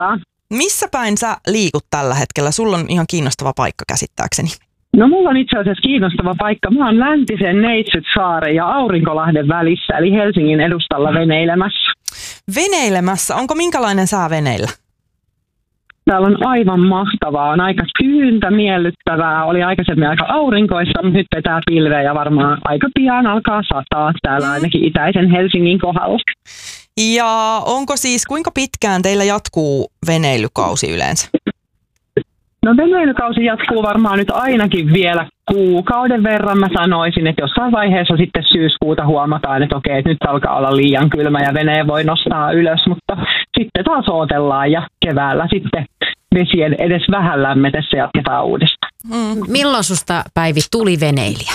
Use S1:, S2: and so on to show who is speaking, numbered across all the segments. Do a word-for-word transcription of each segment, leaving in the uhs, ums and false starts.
S1: Missä päin sä liikut tällä hetkellä? Sulla on ihan kiinnostava paikka käsittääkseni.
S2: No mulla on itse asiassa kiinnostava paikka. Mä oon läntisen Neitsytsaaren ja Aurinkolahden välissä, eli Helsingin edustalla veneilemässä.
S1: Veneilemässä? Onko minkälainen sää veneillä?
S2: Täällä on aivan mahtavaa. On aika tyyntä, miellyttävää. Oli aikaisemmin aika aurinkoista, mutta nyt vetää pilveä ja varmaan aika pian alkaa sataa täällä ainakin itäisen Helsingin kohdalla.
S1: Ja onko siis, kuinka pitkään teillä jatkuu veneilykausi yleensä?
S2: No veneilykausi jatkuu varmaan nyt ainakin vielä kuukauden verran. Mä sanoisin, että jossain vaiheessa sitten syyskuuta huomataan, että okei, että nyt alkaa olla liian kylmä ja veneen voi nostaa ylös, mutta sitten taas odotellaan ja keväällä sitten vesien edes vähän lämmetessä jatketaan uudestaan.
S3: Mm. Milloin susta, Päivi, tuli veneilijä?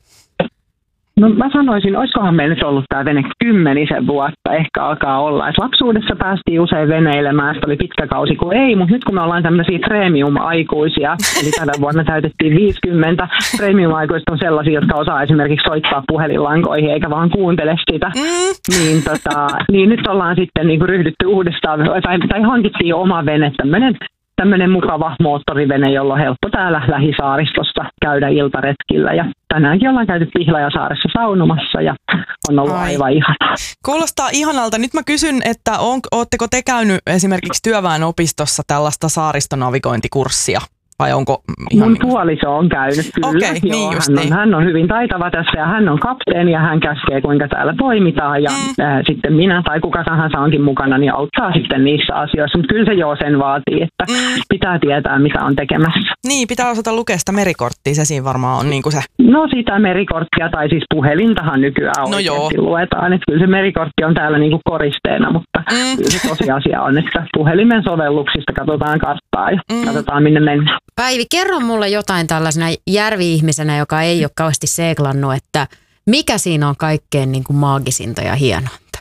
S2: No mä sanoisin, olisikohan meillä nyt ollut tämä vene kymmenisen vuotta, ehkä alkaa olla. Et lapsuudessa päästiin usein veneilemään, sitä oli pitkä kausi kuin ei, mutta nyt kun me ollaan tämmöisiä premium-aikuisia, eli tänä vuonna täytettiin viisikymmentä, premium-aikuiset on sellaisia, jotka osaa esimerkiksi soittaa puhelinlankoihin eikä vaan kuuntele sitä, mm. niin, tota, niin nyt ollaan sitten niinku ryhdytty uudestaan, tai, tai hankittiin oma vene, tämmöinen Tämmöinen mukava moottorivene, jolla on helppo täällä lähisaaristossa käydä iltaretkillä. Ja tänäänkin ollaan käyty Pihlajasaaressa saunomassa ja on ollut Ai. aivan ihanaa.
S1: Kuulostaa ihanalta. Nyt mä kysyn, että on, ootteko te käynyt esimerkiksi työväenopistossa tällaista saaristonavigointikurssia? Vai onko ihan...
S2: Mun puoliso on käynyt kyllä.
S1: Okei,
S2: Joo,
S1: niin just
S2: hän, on,
S1: niin.
S2: hän on hyvin taitava tässä ja hän on kapteeni ja hän käskee kuinka täällä toimitaan ja mm. äh, sitten minä tai kuka tahansa onkin mukana niin auttaa sitten niissä asioissa. Mutta kyllä se jo sen vaatii, että mm. pitää tietää mitä on tekemässä.
S1: Niin, pitää osata lukea sitä merikorttia, se siinä varmaan on niin kuin se.
S2: No sitä merikorttia tai siis puhelintahan nykyään
S1: no
S2: oikeasti joo. luetaan. Että kyllä se merikortti on täällä niin kuin koristeena, mutta mm. kyllä se tosiasia on, että puhelimen sovelluksista katsotaan karttaa ja mm. katsotaan minne mennään.
S3: Päivi, kerro mulle jotain tällaisena järvi-ihmisenä, joka ei ole kauheasti seeklannut, että mikä siinä on kaikkein niin kuin maagisinta ja hienointa?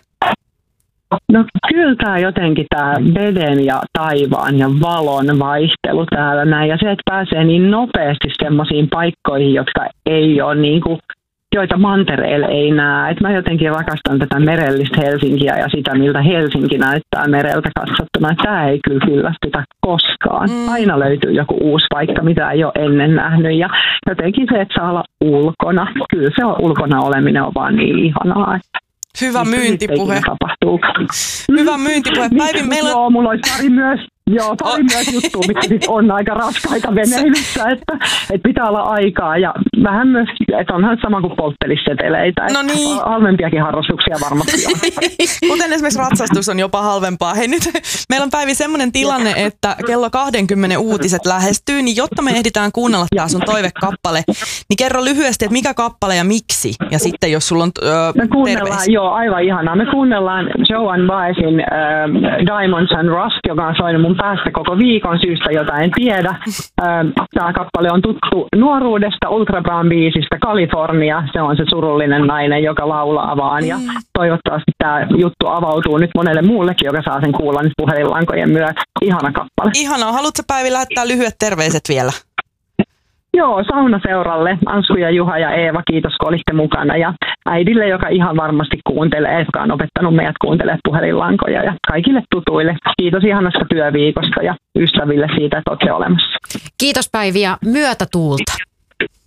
S2: No kyllä tämä jotenkin tämä veden ja taivaan ja valon vaihtelu täällä näin ja se, että pääsee niin nopeasti semmoisiin paikkoihin, jotka ei ole niin kuin joita mantereella ei näe. Et mä jotenkin rakastan tätä merellistä Helsinkiä ja sitä, miltä Helsinki näyttää mereltä katsottuna. Tämä ei kyllä kyllästytä koskaan. Mm. Aina löytyy joku uusi paikka, mitä ei ole ennen nähnyt. Ja jotenkin se, että saa olla ulkona. Kyllä se on, ulkona oleminen on vaan niin ihanaa.
S1: Hyvä myyntipuhe. Hyvä myyntipuhe. Päivi, meillä on...
S2: Joo, mulla olisi pari myös, joo, pari oh. myös juttua, mitkä sit on aika raskaita veneilyssä, että, että pitää olla aikaa ja vähän myös, että onhan sama kuin polttelisseteleitä.
S1: No niin.
S2: Halvempiakin harrastuksia varmasti on.
S1: Kuten esimerkiksi ratsastus on jopa halvempaa. Hei nyt, meillä on Päivi semmoinen tilanne, että kello kaksikymmentä uutiset lähestyy, niin jotta me ehditään kuunnella tää sun toivekappale, niin kerro lyhyesti, että mikä kappale ja miksi. Ja sitten jos sulla on öö,
S2: me kuunnellaan,
S1: terveisiä.
S2: Joo, aivan ihanaa. Me kuunnellaan Joan Baezin äh, Diamonds and Rust, joka on soinut mun päästä koko viikon syystä, jota en tiedä. Äh, Tämä kappale on tuttu nuoruudesta, Ultra Brown biisistä, California. Se on se surullinen nainen, joka laulaa vaan. Ja toivottavasti tämä juttu avautuu nyt monelle muullekin, joka saa sen kuulla nyt puhelinlankojen myötä. Ihana kappale.
S1: Ihanaa. Haluatko Päivi lähettää lyhyet terveiset vielä?
S2: Joo, saunaseuralle, Ansku ja Juha ja Eeva, kiitos kun olitte mukana. Ja äidille, joka ihan varmasti kuuntelee, joka on opettanut meidät kuuntelemaan puhelinlankoja. Ja kaikille tutuille, kiitos ihanasta työviikosta ja ystäville siitä, että olette olemassa.
S3: Kiitos Päivi ja myötätuulta.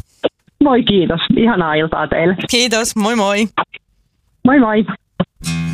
S2: Moi kiitos, ihanaa iltaa teille.
S1: Kiitos, moi moi.
S2: Moi moi.